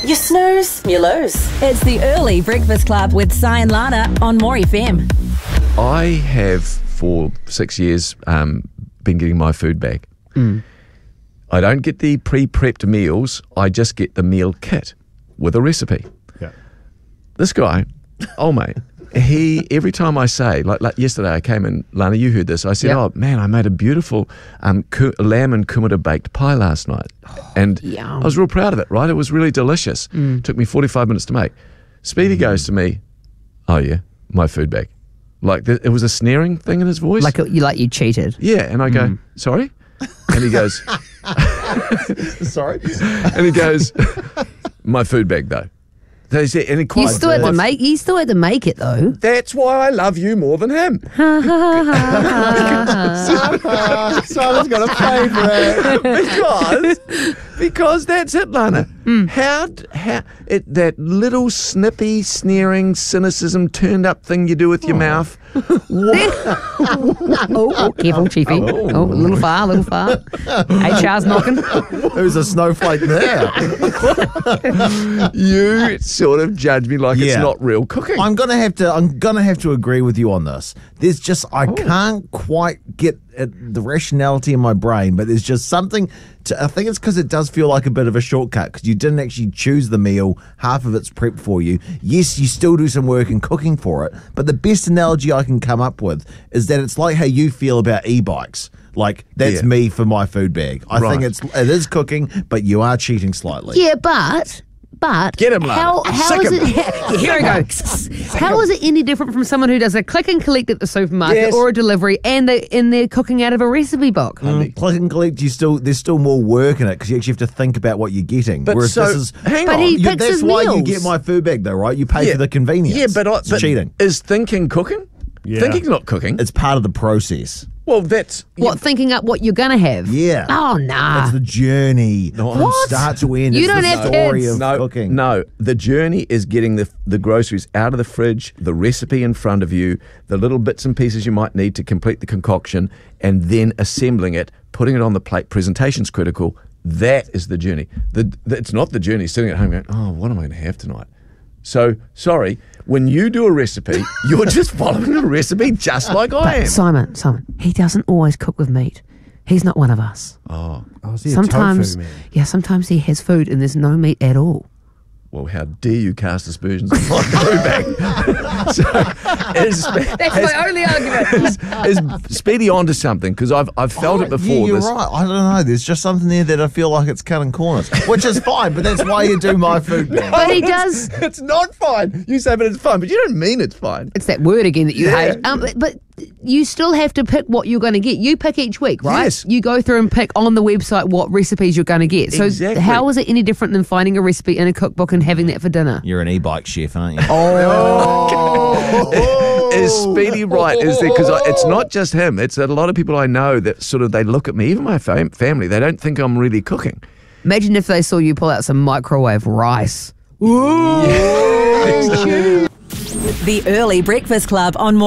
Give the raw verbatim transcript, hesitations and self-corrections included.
You snooze, you lose. It's the Early Breakfast Club with Si and Lana on More F M. I have, for six years, um, been getting my food back. Mm. I don't get the pre-prepped meals. I just get the meal kit with a recipe. Yeah. This guy, oh mate, he, every time I say, like, like yesterday I came in, Lana, you heard this, I said, Yep. oh man, I made a beautiful um, ku- lamb and kumara baked pie last night. And Yum. I was real proud of it, right? It was really delicious. Mm. Took me forty-five minutes to make. Speedy goes to me, oh yeah, my food bag. Like, th- it was a sneering thing in his voice. Like you, like you cheated. Yeah, and I go, Mm. sorry? And he goes, Sorry? and he goes, my food bag though. So he said, and he You quite, still had to make. You still had to make it though. that's why I love you more than him. Simon's got to pay for that. because because that's it, Lana. How d- how it, that little snippy, sneering, cynicism turned up thing you do with your mouth. What? Oh, oh, careful, Chiefy. Oh. Oh. a little far, a little far. H R's knocking. Who's a snowflake there? You sort of judge me like it's Yeah. not real cooking. I'm gonna have to. I'm gonna have to agree with you on this. There's just I can't quite get at the rationality in my brain, but there's just something. To, I think it's because it does feel like a bit of a shortcut because you didn't actually choose the meal. Half of it's prepped for you. Yes, you still do some work in cooking for it, but the best analogy I can come up with is that it's like how you feel about e-bikes. Like that's Yeah. me for my food bag. I think Right. it's it is cooking, but you are cheating slightly. Yeah, but but Get him, Lana. how I'm how sick is of it? Yeah, here we go. How is it any different from someone who does a click and collect at the supermarket Yes. or a delivery, and they and they're cooking out of a recipe book? Mm, click and collect, you still there's still more work in it because you actually have to think about what you're getting. But Whereas so, this is hang But on. he you- picks that's his why you meals. get my food bag though, right? You pay for the convenience. Yeah, but, I, it's but cheating. is thinking cooking? Yeah. Thinking's not cooking. It's part of the process. Well, that's What, thinking up what you're gonna have? Yeah. Oh nah. It's the journey from What? start to end. You it's don't the have story kids. of no, cooking. no. The journey is getting the the groceries out of the fridge, the recipe in front of you, the little bits and pieces you might need to complete the concoction, and then assembling it, putting it on the plate. Presentation's critical. That is the journey. The, the it's not the journey sitting at home going, oh, what am I going to have tonight? So sorry. When you do a recipe, you're just following a recipe just like I am. But Simon, Simon, he doesn't always cook with meat. He's not one of us. Oh, Oh, is he a Sometimes, tofu man? yeah, sometimes he has food and there's no meat at all. well, how dare you cast aspersions on my food bag? So, is, That's has- my only argument. is Speedy onto something? Because I've I've felt Oh, it before. Yeah, you're this, right. I don't know. There's just something there that I feel like it's cutting corners, which is fine. But that's why you do my food bag. But he does. It's not fine. You say, but it's fine, but you don't mean it's fine. It's that word again that you Yeah. hate. Um, but, but you still have to pick what you're going to get. You pick each week, right? Yes. You go through and pick on the website what recipes you're going to get. So Exactly. how is it any different than finding a recipe in a cookbook and having that for dinner? You're an e-bike chef, aren't you? Oh. Is Speedy right? Is there? Because it's not just him. It's a lot of people I know that sort of they look at me, even my fam- family. They don't think I'm really cooking. Imagine if they saw you pull out some microwave rice. The Early Breakfast Club on More